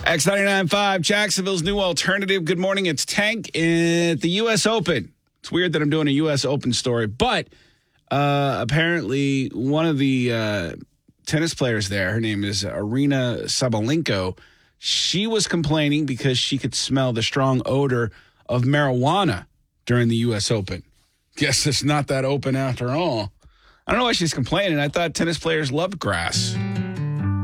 X99.5, Jacksonville's new alternative. Good morning. It's Tank at the U.S. Open. It's weird that I'm doing a U.S. Open story, but apparently one of the tennis players there, her name is Aryna Sabalenka, she was complaining because she could smell the strong odor of marijuana during the U.S. Open. Guess it's not that open after all. I don't know why she's complaining. I thought tennis players loved grass.